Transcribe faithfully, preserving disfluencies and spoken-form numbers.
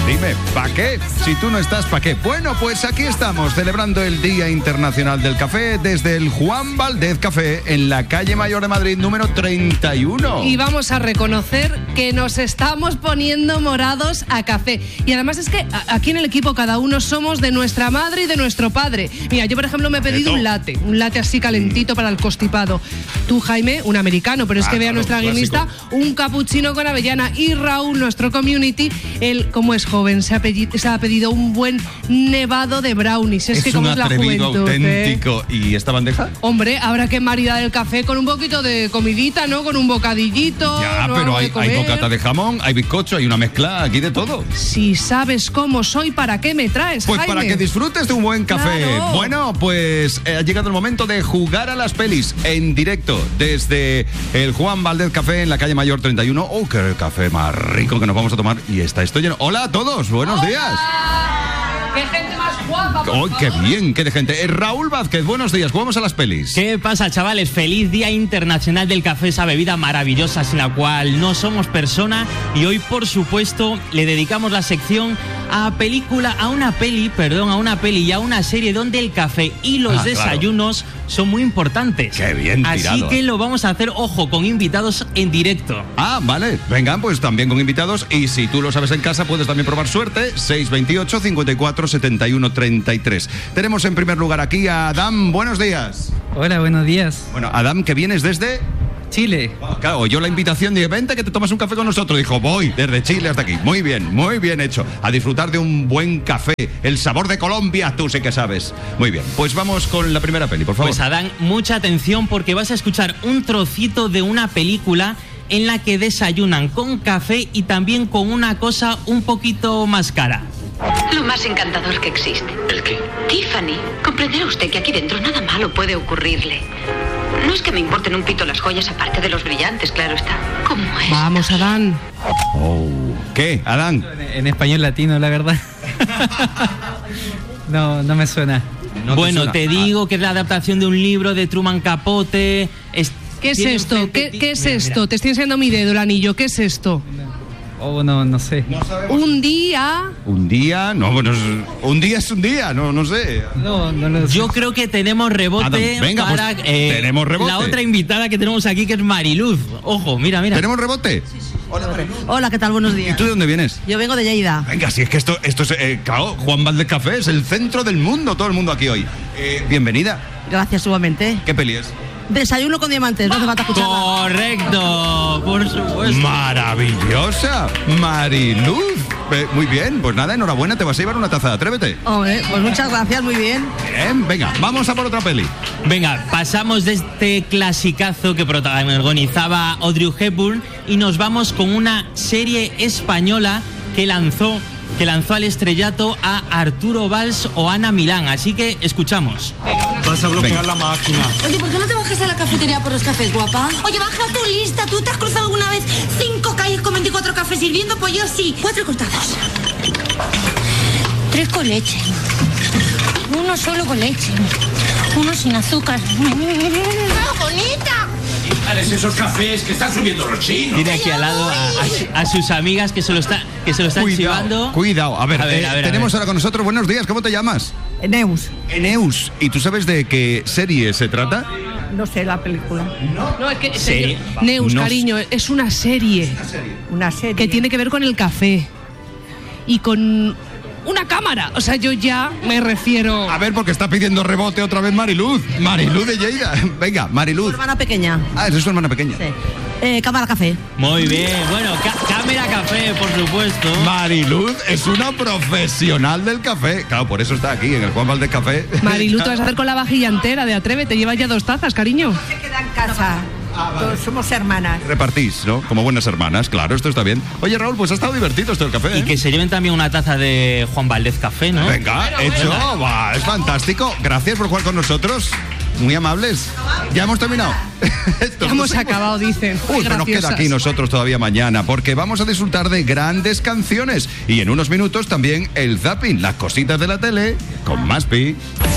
Dime, ¿para qué? Si tú no estás, ¿para qué? Bueno, pues aquí estamos, celebrando el Día Internacional del Café desde el Juan Valdez Café en la calle Mayor de Madrid, número treinta y uno. Y vamos a reconocer que nos estamos poniendo morados a café. Y además es que aquí en el equipo cada uno somos de nuestra madre y de nuestro padre. Mira, yo por ejemplo me he pedido un latte, un latte así calentito para el constipado. Tú, Jaime, un americano, pero es ah, que vea claro, nuestra guionista, clásico. Un cappuccino con avellana. Y Raúl, nuestro community, él, como es joven, se ha, pedido, se ha pedido un buen nevado de brownies. Es, es que un como es la atrevido juventud, auténtico. ¿eh? ¿Y esta bandeja? Hombre, habrá que maridar el café con un poquito de comidita, ¿no? Con un bocadillito. Ya, ¿no? pero hay, de hay bocata de jamón, hay bizcocho, hay una mezcla aquí de todo. Si sabes cómo soy, ¿para qué me traes, Pues Jaime? para que disfrutes de un buen café. Claro. Bueno, pues eh, ha llegado el momento de jugar a las pelis en directo desde el Juan Valdez Café en la calle Mayor treinta y uno. ¡Oh, qué café más rico que nos vamos a tomar! Y está esto lleno. ¡Hola a todos! ¡Buenos ¡Hola! días! ¡Qué gente más guapa! ¡Oh, qué bien! ¡Qué de gente! Eh, Raúl Vázquez, buenos días. Jugamos a las pelis. ¿Qué pasa, chavales? Feliz Día Internacional del Café, esa bebida maravillosa sin la cual no somos persona. Y hoy, por supuesto, le dedicamos la sección a película, a una peli, perdón, a una peli y a una serie donde el café y los Ah, desayunos claro. son muy importantes. ¡Qué bien tirado! Así que lo vamos a hacer, ojo, con invitados en directo. Ah, vale. Venga, pues también con invitados. Y si tú lo sabes en casa, puedes también probar suerte. seis veintiocho, cincuenta y cuatro, setenta y uno, treinta y tres. Tenemos en primer lugar aquí a Adam. Buenos días. Hola, buenos días. Bueno, Adam, que vienes desde... Chile. Claro, oyó la invitación, dije, vente que te tomas un café con nosotros. Dijo, voy desde Chile hasta aquí. Muy bien, muy bien hecho. A disfrutar de un buen café. El sabor de Colombia, tú sí que sabes. Muy bien, pues vamos con la primera peli, por favor. Pues Adán, mucha atención porque vas a escuchar un trocito de una película en la que desayunan con café y también con una cosa un poquito más cara. Lo más encantador que existe. ¿El qué? Tiffany, comprenderá usted que aquí dentro nada malo puede ocurrirle. No es que me importen un pito las joyas aparte de los brillantes, claro está. ¿Cómo es? Vamos, Adán. Oh. ¿Qué, Adán? En español latino, la verdad. No, no me suena. No te bueno, suena. te digo que es la adaptación de un libro de Truman Capote. Es- ¿Qué es tiene esto? enfrente- ¿Qué, qué es Mira, esto? mira. Te estoy enseñando mi dedo, el anillo. ¿Qué es esto? Oh, no, no sé. Un día... Un día, no, bueno, es- un día es un día, no, no sé. No, no lo sé. Yo creo que tenemos rebote Adam, venga, pues, para eh, tenemos rebote. la otra invitada que tenemos aquí, que es Mariluz. Ojo, mira, mira. ¿Tenemos rebote? Hola, ¿qué tal? Buenos ¿Y días. tú de dónde vienes? Yo vengo de Lleida. Venga, si es que esto, esto es, eh, claro, Juan Valdez Café es el centro del mundo, todo el mundo aquí hoy. Eh, bienvenida. Gracias, sumamente. ¿Qué peli es? Desayuno con diamantes, no hace falta escucharla. Correcto, por supuesto. Maravillosa, Mariluz. Eh, muy bien, pues nada, enhorabuena, te vas a llevar una taza, atrévete. Hombre, pues muchas gracias, muy bien. Bien, venga, vamos a por otra peli. Venga, pasamos de este clasicazo que protagonizaba Audrey Hepburn y nos vamos con una serie española que lanzó, que lanzó al estrellato a Arturo Valls o Ana Milán. Así que escuchamos. Vas a bloquear Venga. la máquina. Oye, ¿por qué no te bajas a la cafetería por los cafés, guapa? Oye, baja tu lista. ¿Tú te has cruzado alguna vez cinco calles con veinticuatro cafés sirviendo? Pues yo sí. Cuatro cortados. Tres con leche. Uno solo con leche. Uno sin azúcar. ¡Ah, bonita! Alex, esos cafés que están subiendo los chinos. Tiene aquí al lado a, a- a sus amigas que se lo, está, que se lo están chivando. Cuidado. A ver, A ver, eh, a ver, a tenemos ver. ahora con nosotros, buenos días, ¿cómo te llamas? Neus, Eneus. ¿Y tú sabes de qué serie se trata? no sé la película. No, es que... Serie. Neus, No cariño, es una serie Una serie. que tiene que ver con el café. Y con una cámara. O sea, yo ya me refiero... A ver, porque está pidiendo rebote otra vez Mariluz. Mariluz de Lleida. Venga, Tu Mariluz. hermana pequeña. Ah, esa es su hermana pequeña. Sí. Eh, cámara café. Muy bien. Bueno, ca- cámara café, por supuesto. Mariluz es una profesional del café. Claro, por eso está aquí, en el Juan Valdez Café. Marilu, te vas a hacer con la vajilla entera de Atrévete. Llevas ya dos tazas, cariño. Se queda en casa. Todos somos hermanas. Repartís, ¿no? Como buenas hermanas, claro, esto está bien. Oye, Raúl, pues ha estado divertido esto del café, ¿eh? Y que se lleven también una taza de Juan Valdez Café, ¿no? Venga, hecho, va, es fantástico. Gracias por jugar con nosotros. Muy amables. Ya hemos terminado. Esto, Ya hemos nos hemos- acabado, dicen. Uy, pero nos queda Graciosas. aquí nosotros todavía mañana, porque vamos a disfrutar de grandes canciones. Y en unos minutos también el zapping, las cositas de la tele, con Maspi.